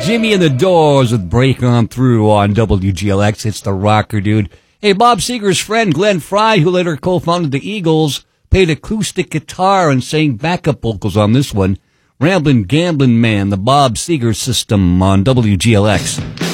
Jimmy and the Doors with Break On Through on WGLX. It's the rocker, dude. Hey, Bob Seger's friend Glenn Fry, who later co-founded the Eagles, played acoustic guitar and sang backup vocals on this one. Ramblin' Gamblin' Man, the Bob Seger System on WGLX.